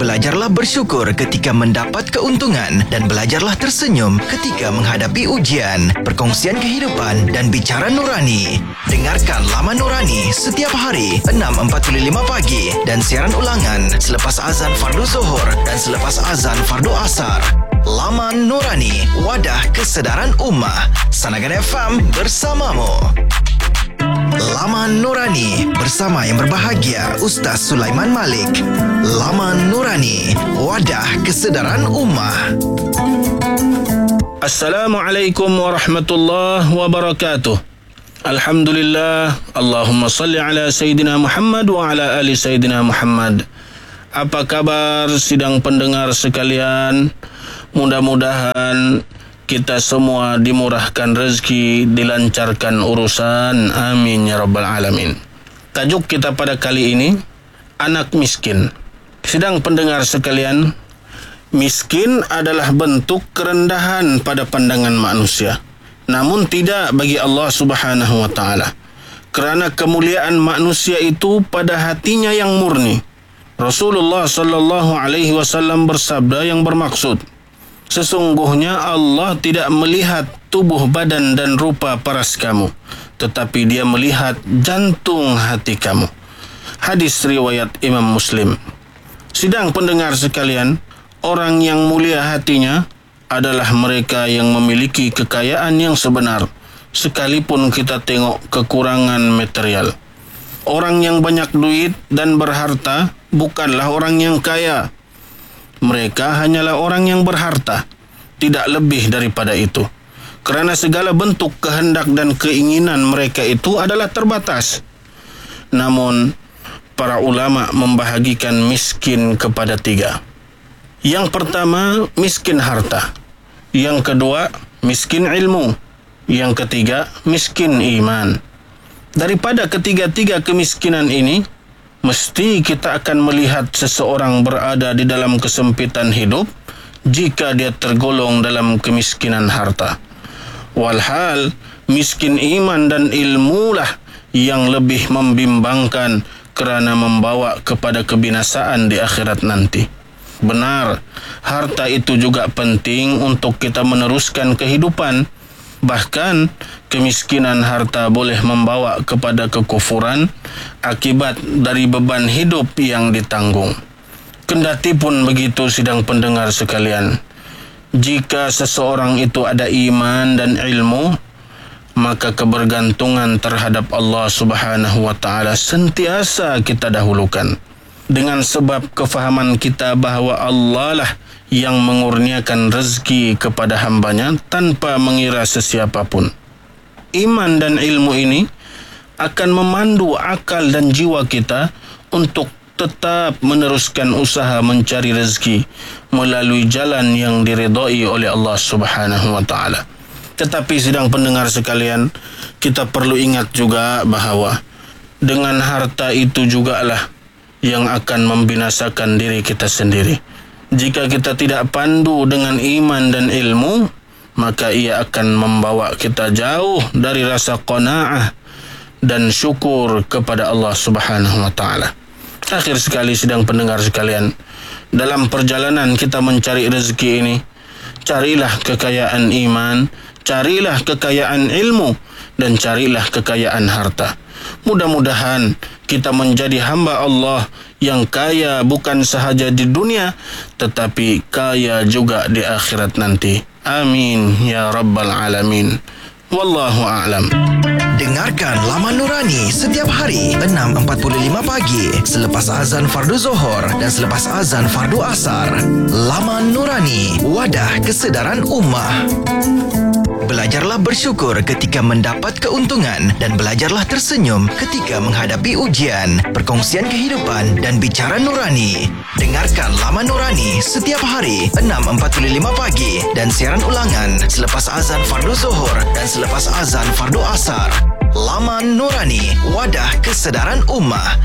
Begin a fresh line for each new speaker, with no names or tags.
Belajarlah bersyukur ketika mendapat keuntungan dan belajarlah tersenyum ketika menghadapi ujian. Perkongsian kehidupan dan bicara nurani. Dengarkan Laman Nurani setiap hari 6.45 pagi dan siaran ulangan selepas azan fardu zuhur dan selepas azan fardu asar. Laman Nurani, wadah kesedaran ummah. Sanagan FM bersamamu. Laman Nurani bersama yang berbahagia Ustaz Sulaiman Malik. Laman Nurani, wadah kesedaran ummah.
Assalamualaikum warahmatullahi wabarakatuh. Alhamdulillah, Allahumma salli ala Sayyidina Muhammad wa ala ali Sayyidina Muhammad. Apa kabar sidang pendengar sekalian? Mudah-mudahan kita semua dimurahkan rezeki, dilancarkan urusan. Amin ya rabbal alamin. Tajuk kita pada kali ini, anak miskin. Sidang pendengar sekalian, miskin adalah bentuk kerendahan pada pandangan manusia. Namun tidak bagi Allah Subhanahu wa taala. Kerana kemuliaan manusia itu pada hatinya yang murni. Rasulullah sallallahu alaihi wasallam bersabda yang bermaksud, sesungguhnya Allah tidak melihat tubuh badan dan rupa paras kamu, tetapi Dia melihat jantung hati kamu. Hadis riwayat Imam Muslim. Sidang pendengar sekalian, orang yang mulia hatinya adalah mereka yang memiliki kekayaan yang sebenar, sekalipun kita tengok kekurangan material. Orang yang banyak duit dan berharta bukanlah orang yang kaya. Mereka hanyalah orang yang berharta, tidak lebih daripada itu. Kerana segala bentuk kehendak dan keinginan mereka itu adalah terbatas. Namun, para ulama membahagikan miskin kepada 3. Yang pertama, miskin harta. Yang kedua, miskin ilmu. Yang ketiga, miskin iman. Daripada ketiga-tiga kemiskinan ini, mesti kita akan melihat seseorang berada di dalam kesempitan hidup jika dia tergolong dalam kemiskinan harta. Walhal, miskin iman dan ilmu lah yang lebih membimbangkan kerana membawa kepada kebinasaan di akhirat nanti. Benar, harta itu juga penting untuk kita meneruskan kehidupan. Bahkan, kemiskinan harta boleh membawa kepada kekufuran akibat dari beban hidup yang ditanggung. Kendati pun begitu sidang pendengar sekalian, jika seseorang itu ada iman dan ilmu, maka kebergantungan terhadap Allah Subhanahu wa taala sentiasa kita dahulukan. Dengan sebab kefahaman kita bahawa Allah lah yang mengurniakan rezeki kepada hambanya tanpa mengira sesiapa pun. Iman dan ilmu ini akan memandu akal dan jiwa kita untuk tetap meneruskan usaha mencari rezeki melalui jalan yang diredai oleh Allah Subhanahu wa taala. Tetapi sidang pendengar sekalian, kita perlu ingat juga bahawa dengan harta itu jugalah yang akan membinasakan diri kita sendiri. Jika kita tidak pandu dengan iman dan ilmu, maka ia akan membawa kita jauh dari rasa qanaah dan syukur kepada Allah Subhanahu wa taala. Akhir sekali sidang pendengar sekalian, dalam perjalanan kita mencari rezeki ini, carilah kekayaan iman, carilah kekayaan ilmu, dan carilah kekayaan harta. Mudah-mudahan kita menjadi hamba Allah yang kaya bukan sahaja di dunia, tetapi kaya juga di akhirat nanti. Amin ya rabbal alamin. Wallahu a'lam.
Dengarkan Laman Nurani setiap hari 6.45 pagi selepas azan fardu zuhur dan selepas azan fardu asar. Laman Nurani, wadah kesedaran ummah. Belajarlah bersyukur ketika mendapat keuntungan dan belajarlah tersenyum ketika menghadapi ujian. Perkongsian kehidupan dan bicara nurani. Dengarkan Laman Nurani setiap hari 6.45 pagi dan siaran ulangan selepas azan fardu zuhur dan selepas azan fardu asar. Laman Nurani, wadah kesedaran ummah.